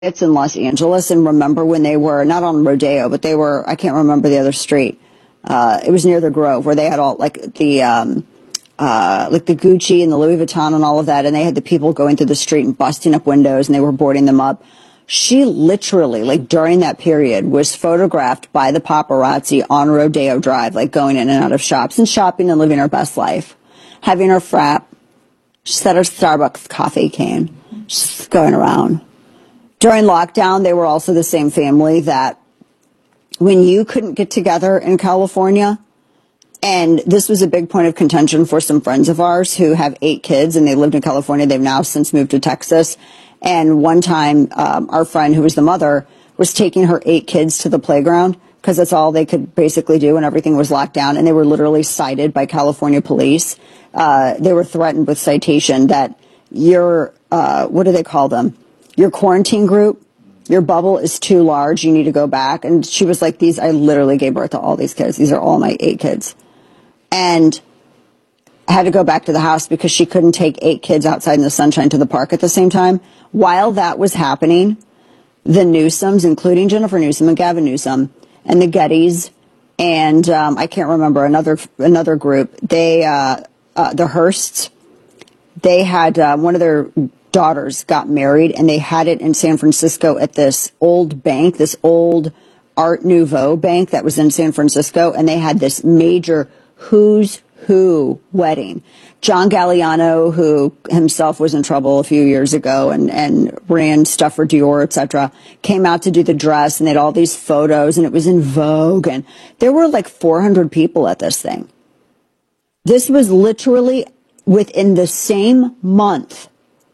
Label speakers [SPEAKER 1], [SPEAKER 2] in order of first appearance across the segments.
[SPEAKER 1] It's in Los Angeles, and remember when they were not on Rodeo, but they were, I can't remember the other street. It was near the Grove, where they had all like the Gucci and the Louis Vuitton and all of that, and they had the people going through the street and busting up windows, and they were boarding them up. She literally, like during that period, was photographed by the paparazzi on Rodeo Drive, like going in and out of shops and shopping and living her best life, having her frap. She said her Starbucks coffee cane, just going around. During lockdown, they were also the same family that when you couldn't get together in California, and this was a big point of contention for some friends of ours who have 8 kids, and they lived in California. They've now since moved to Texas. And one time, our friend who was the mother was taking her 8 kids to the playground because that's all they could basically do and everything was locked down. And they were literally cited by California police. They were threatened with citation that your, what do they call them? Your quarantine group, your bubble is too large. You need to go back. And she was like, I literally gave birth to all these kids. These are all my 8 kids. And I had to go back to the house because she couldn't take 8 kids outside in the sunshine to the park at the same time. While that was happening, the Newsoms, including Jennifer Newsom and Gavin Newsom and the Gettys and I can't remember another group, the Hearsts, they had one of their daughters got married, and they had it in San Francisco at this old bank, this old Art Nouveau bank that was in San Francisco, and they had this major who's who wedding. John Galliano, who himself was in trouble a few years ago and ran stuff for Dior, etc., came out to do the dress, and they had all these photos, and it was in Vogue, and there were like 400 people at this thing. This was literally within the same month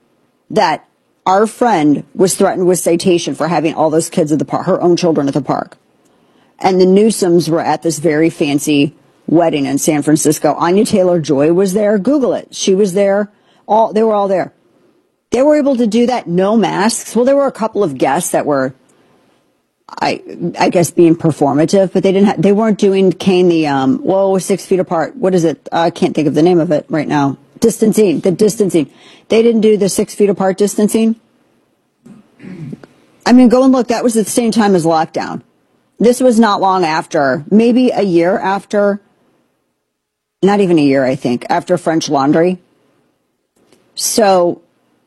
[SPEAKER 1] that our friend was threatened with citation for having all those kids at the park, her own children at the park. And the Newsoms were at this very fancy wedding in San Francisco. Anya Taylor-Joy was there. Google it. She was there. They were all there. They were able to do that, no masks. Well, there were a couple of guests that were, I guess, being performative, but they weren't doing the 6 feet apart. What is it? I can't think of the name of it right now. The distancing. They didn't do the 6 feet apart distancing. I mean, go and look. That was at the same time as lockdown. This was not long after, maybe a year after, not even a year, I think, after French Laundry. So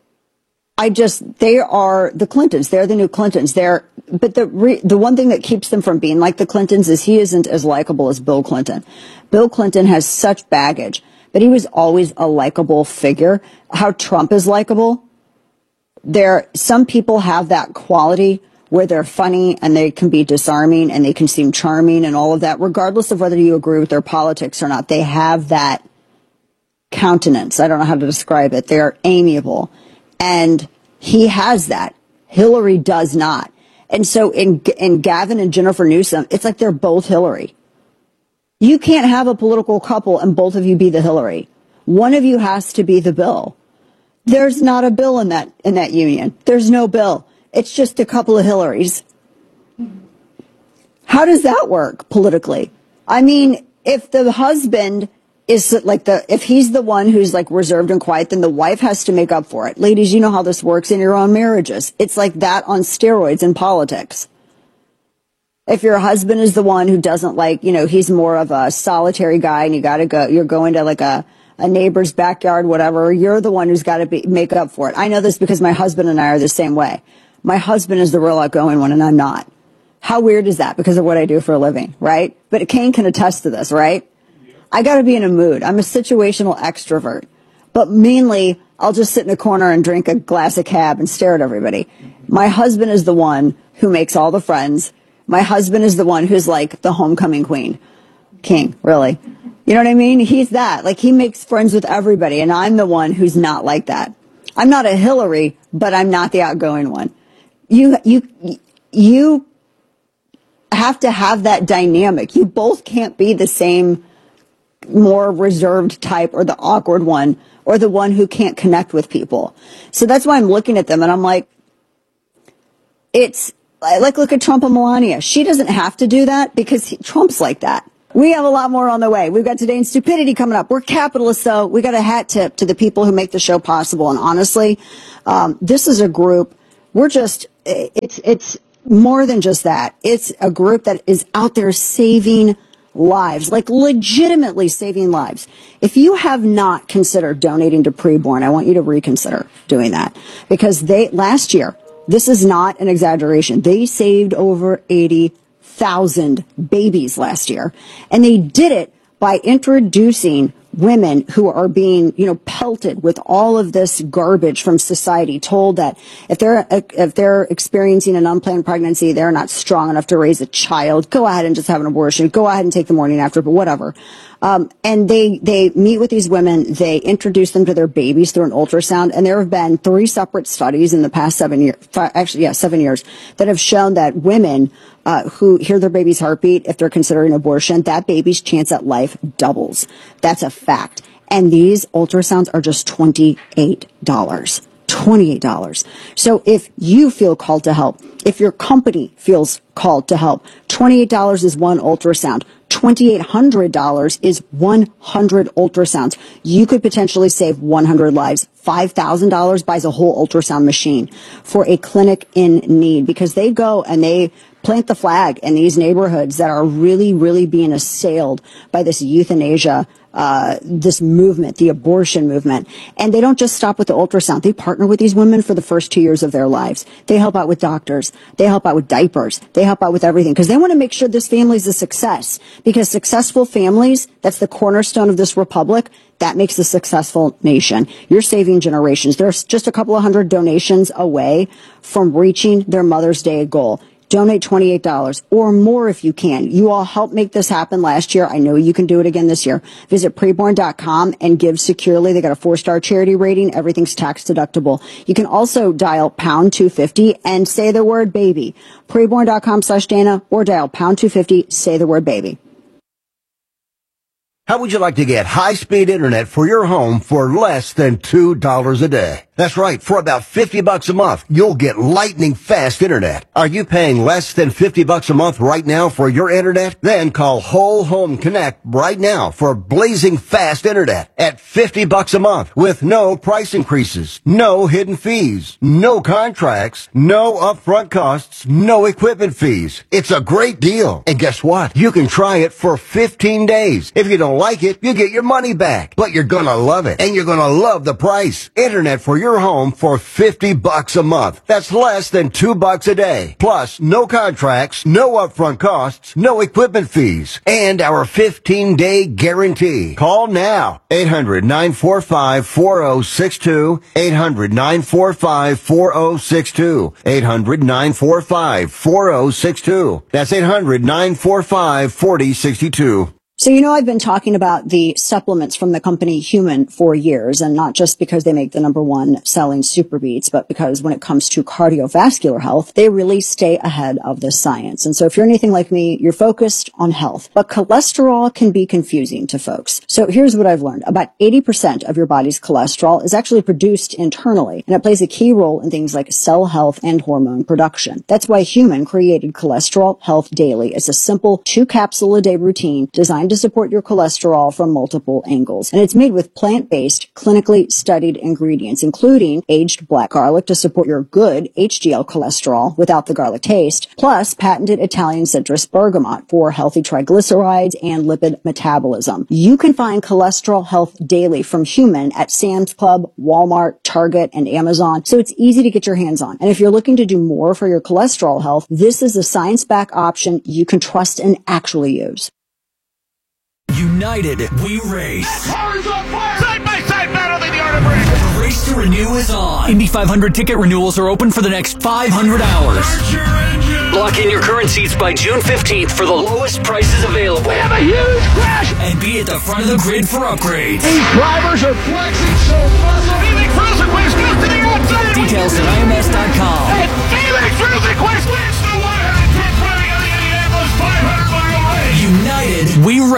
[SPEAKER 1] they are the Clintons. They're the new Clintons. But the one thing that keeps them from being like the Clintons is he isn't as likable as Bill Clinton. Bill Clinton has such baggage, but he was always a likable figure. How Trump is likable. Some people have that quality where they're funny and they can be disarming and they can seem charming and all of that, regardless of whether you agree with their politics or not. They have that countenance. I don't know how to describe it. They're amiable. And he has that. Hillary does not. And so in Gavin and Jennifer Newsom, it's like they're both Hillary. You can't have a political couple and both of you be the Hillary. One of you has to be the Bill. There's not a Bill in that union. There's no Bill. It's just a couple of Hillarys. How does that work politically? I mean, if the husband is if he's the one who's like reserved and quiet, then the wife has to make up for it. Ladies, you know how this works in your own marriages. It's like that on steroids in politics. If your husband is the one who doesn't he's more of a solitary guy and you're going to like a neighbor's backyard, whatever, you're the one who's got to make up for it. I know this because my husband and I are the same way. My husband is the real outgoing one and I'm not. How weird is that? Because of what I do for a living, right? But Kane can attest to this, right? I got to be in a mood. I'm a situational extrovert. But mainly, I'll just sit in a corner and drink a glass of cab and stare at everybody. My husband is the one who makes all the friends. My husband is the one who's like the homecoming queen. King, really. You know what I mean? He's that. Like, he makes friends with everybody, and I'm the one who's not like that. I'm not a Hillary, but I'm not the outgoing one. You have to have that dynamic. You both can't be the same more reserved type or the awkward one or the one who can't connect with people. So that's why I'm looking at them and I'm like, look at Trump and Melania. She doesn't have to do that because Trump's like that. We have a lot more on the way. We've got Today in Stupidity coming up. We're capitalists, though. We got a hat tip to the people who make the show possible. And honestly, this is a group. We're just it's more than just that. It's a group that is out there saving lives, like legitimately saving lives. If you have not considered donating to Preborn, I want you to reconsider doing that, because last year, this is not an exaggeration, they saved over 80,000 babies last year. And they did it by introducing women who are being, pelted with all of this garbage from society, told that if they're experiencing an unplanned pregnancy, they're not strong enough to raise a child. Go ahead and just have an abortion. Go ahead and take the morning after, but whatever. And they meet with these women. They introduce them to their babies through an ultrasound. And there have been 3 separate studies in the past 7 years, 7 years, that have shown that women who hear their baby's heartbeat, if they're considering abortion, that baby's chance at life doubles. That's a fact. And these ultrasounds are just $28. $28. So if you feel called to help, if your company feels called to help, $28 is one ultrasound. $2,800 is 100 ultrasounds. You could potentially save 100 lives. $5,000 buys a whole ultrasound machine for a clinic in need, because they go and they plant the flag in these neighborhoods that are really, really being assailed by this euthanasia, this movement, the abortion movement. And they don't just stop with the ultrasound. They partner with these women for the first 2 years of their lives. They help out with doctors. They help out with diapers. They help out with everything, because they want to make sure this family is a success. Because successful families, that's the cornerstone of this republic. That makes a successful nation. You're saving generations. There's just a couple of hundred donations away from reaching their Mother's Day goal. Donate $28 or more if you can. You all helped make this happen last year. I know you can do it again this year. Visit preborn.com and give securely. They got a 4-star charity rating. Everything's tax deductible. You can also dial pound 250 and say the word baby. Preborn.com/Dana, or dial pound 250, say the word baby.
[SPEAKER 2] How would you like to get high-speed internet for your home for less than $2 a day? That's right. For about $50 a month, you'll get lightning fast internet. Are you paying less than $50 a month right now for your internet? Then call Whole Home Connect right now for blazing fast internet at $50 a month with no price increases, no hidden fees, no contracts, no upfront costs, no equipment fees. It's a great deal. And guess what? You can try it for 15 days. If you don't like it, you get your money back. But you're gonna love it, and you're gonna love the price. Internet for your home for $50 a month. That's less than $2 a day. Plus, no contracts, no upfront costs, no equipment fees, and our 15-day guarantee. Call now. 800-945-4062. 800-945-4062. 800-945-4062. That's 800-945-4062.
[SPEAKER 1] So, I've been talking about the supplements from the company Human for years, and not just because they make the #1 selling Super Beats, but because when it comes to cardiovascular health, they really stay ahead of the science. And so if you're anything like me, you're focused on health, but cholesterol can be confusing to folks. So here's what I've learned. About 80% of your body's cholesterol is actually produced internally, and it plays a key role in things like cell health and hormone production. That's why Human created Cholesterol Health Daily. It's a simple 2-capsule-a-day routine designed to support your cholesterol from multiple angles. And it's made with plant-based, clinically studied ingredients, including aged black garlic to support your good HDL cholesterol without the garlic taste, plus patented Italian citrus bergamot for healthy triglycerides and lipid metabolism. You can find Cholesterol Health Daily from Human at Sam's Club, Walmart, Target, and Amazon, so it's easy to get your hands on. And if you're looking to do more for your cholesterol health, this is a science-backed option you can trust and actually use.
[SPEAKER 3] United, we race.
[SPEAKER 4] Cars on fire! Side-by-side battle in the art of race!
[SPEAKER 3] The race to renew is on. Indy 500 ticket renewals are open for the next 500 hours.
[SPEAKER 4] Start your engine!
[SPEAKER 3] Lock in your current seats by June 15th for the lowest prices available.
[SPEAKER 4] We have a huge crash!
[SPEAKER 3] And be at the front of the grid for upgrades.
[SPEAKER 4] These drivers are flexing so muscle! Felix Rosenquist goes to the outside!
[SPEAKER 3] Details at IMS.com.
[SPEAKER 4] And Felix Rosenquist wins the 110th running of the Indianapolis 500-mile race!
[SPEAKER 3] United, we race.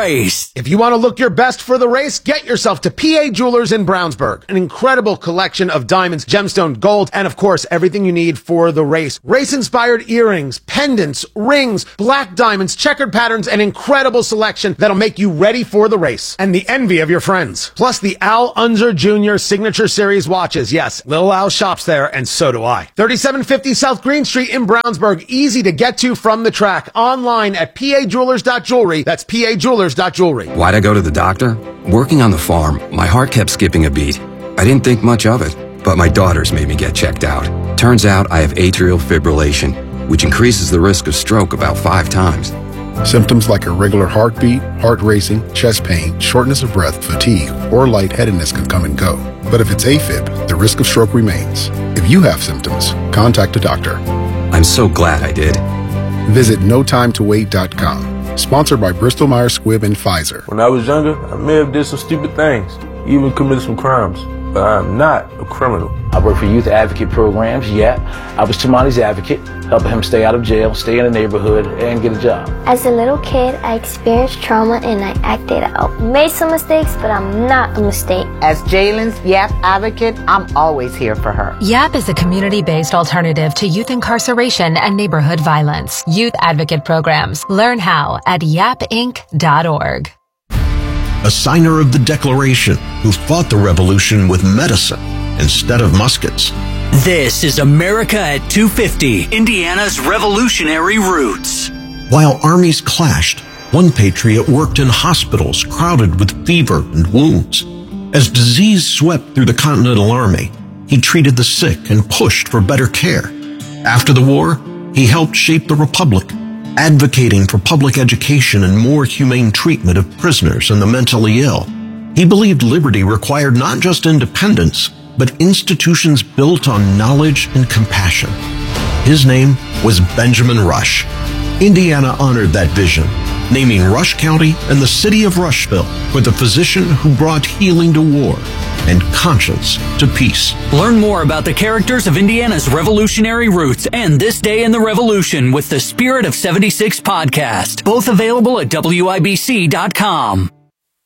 [SPEAKER 3] race.
[SPEAKER 5] If you want to look your best for the race, get yourself to PA Jewelers in Brownsburg. An incredible collection of diamonds, gemstone, gold, and of course, everything you need for the race. Race-inspired earrings, pendants, rings, black diamonds, checkered patterns, an incredible selection that'll make you ready for the race and the envy of your friends. Plus the Al Unser Jr. Signature Series watches. Yes, Little Al shops there, and so do I. 3750 South Green Street in Brownsburg. Easy to get to from the track. Online at pajewelers.jewelry. That's pajewelers.jewelry.
[SPEAKER 6] Why'd I go to the doctor? Working on the farm, my heart kept skipping a beat. I didn't think much of it, but my daughters made me get checked out. Turns out I have atrial fibrillation, which increases the risk of stroke about 5 times.
[SPEAKER 7] Symptoms like irregular heartbeat, heart racing, chest pain, shortness of breath, fatigue, or lightheadedness can come and go. But if it's AFib, the risk of stroke remains. If you have symptoms, contact a doctor.
[SPEAKER 6] I'm so glad I did.
[SPEAKER 7] Visit NoTimeToWait.com. Sponsored by Bristol Myers Squibb and Pfizer.
[SPEAKER 8] When I was younger, I may have did some stupid things, even committed some crimes. But I'm not a criminal.
[SPEAKER 9] I work for youth advocate programs, YAP. I was Tamani's advocate, helping him stay out of jail, stay in the neighborhood, and get a job.
[SPEAKER 10] As a little kid, I experienced trauma and I acted out. Made some mistakes, but I'm not a mistake.
[SPEAKER 11] As Jalen's YAP advocate, I'm always here for her.
[SPEAKER 12] YAP is a community-based alternative to youth incarceration and neighborhood violence. Youth advocate programs. Learn how at yapinc.org.
[SPEAKER 13] A signer of the Declaration who fought the revolution with medicine instead of muskets.
[SPEAKER 3] This is America at 250, Indiana's revolutionary roots.
[SPEAKER 13] While armies clashed, one patriot worked in hospitals crowded with fever and wounds. As disease swept through the Continental Army, he treated the sick and pushed for better care. After the war, he helped shape the Republic, advocating for public education and more humane treatment of prisoners and the mentally ill. He believed liberty required not just independence, but institutions built on knowledge and compassion. His name was Benjamin Rush. Indiana honored that vision, naming Rush County and the city of Rushville for the physician who brought healing to war and conscience to peace.
[SPEAKER 3] Learn more about the characters of Indiana's revolutionary roots and This Day in the Revolution with the Spirit of 76 podcast. Both available at WIBC.com.